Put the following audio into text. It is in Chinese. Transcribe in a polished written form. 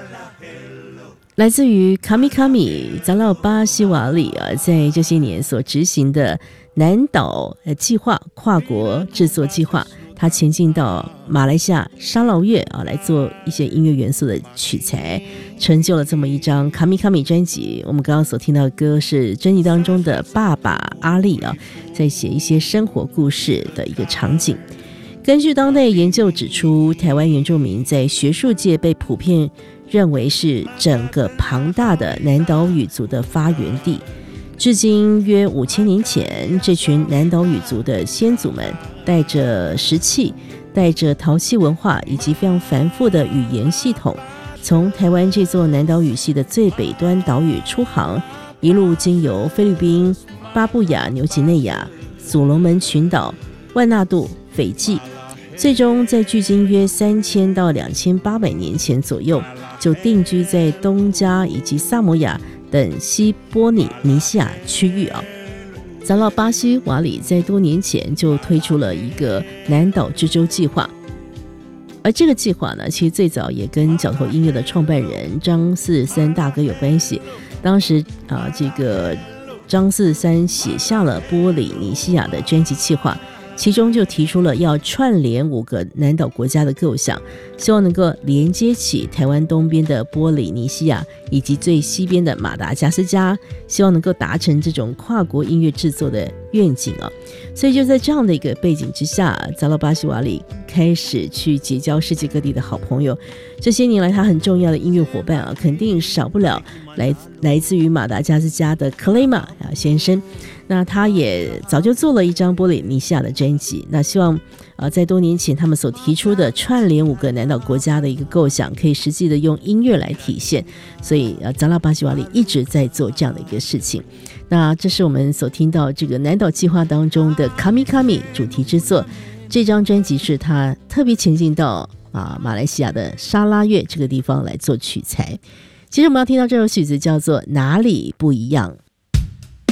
来自于卡米卡米扎拉巴西瓦里在这些年所执行的南岛计划跨国制作计划，他前进到马来西亚沙捞越来做一些音乐元素的取材，成就了这么一张卡米卡米专辑。我们刚刚所听到的歌是专辑当中的爸爸阿力在写一些生活故事的一个场景。根据当代研究指出，台湾原住民在学术界被普遍认为是整个庞大的南岛语族的发源地。至今约5000年前，这群南岛语族的先祖们带着石器，带着陶器文化以及非常繁复的语言系统，从台湾这座南岛语系的最北端岛屿出航，一路经由菲律宾、巴布亚、纽几内亚、所罗门群岛、万纳度、斐济，最终在距今约3000到2800年前左右，就定居在东加以及萨摩亚等西波利尼西亚区域扎拉巴西瓦里在多年前就推出了一个南岛之舟计划，而这个计划呢，其实最早也跟角头音乐的创办人张四三大哥有关系。当时这个张四三写下了波利尼西亚的专辑计划，其中就提出了要串联5个南岛国家的构想，希望能够连接起台湾东边的波利尼西亚以及最西边的马达加斯加，希望能够达成这种跨国音乐制作的愿景所以就在这样的一个背景之下，扎拉巴西瓦里开始去结交世界各地的好朋友。这些年来他很重要的音乐伙伴肯定少不了来自于马达加斯加的克雷玛先生。那他也早就做了一张波利尼西亚的专辑，那希望在多年前他们所提出的串联5个南岛国家的一个构想，可以实际的用音乐来体现。所以扎拉巴西瓦里一直在做这样的一个事情。那这是我们所听到这个南岛计划当中的卡米卡米主题之作。这张专辑是他特别前进到马来西亚的沙拉越这个地方来做取材。其实我们要听到这首曲子叫做哪里不一样。